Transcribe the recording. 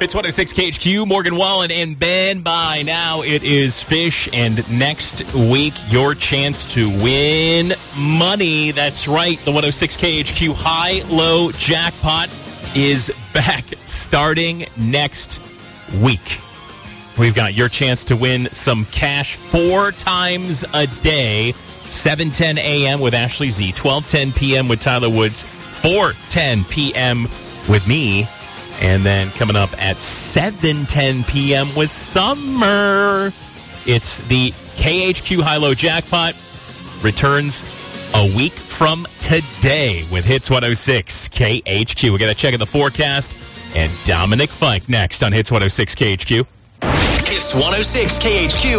It's 106 KHQ, Morgan Wallen and Ben. By now, it is Fish, and next week, your chance to win money. That's right, the 106 KHQ High-Low Jackpot is back starting next week. We've got your chance to win some cash 4 times a day. 7:10 a.m. with Ashley Z, 12:10 p.m. with Tyler Woods, 4:10 p.m. with me. And then coming up at 7:10 p.m. with Summer. It's the KHQ High-Low Jackpot. Returns a week from today with Hits 106 KHQ. We got to check in the forecast. And Dominic Fike next on Hits 106 KHQ. Hits 106 KHQ.